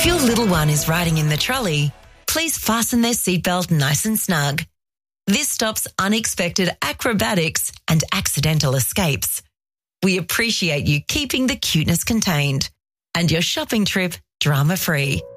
If your little one is riding in the trolley, please fasten their seatbelt nice and snug. This stops unexpected acrobatics and accidental escapes. We appreciate you keeping the cuteness contained and your shopping trip drama-free.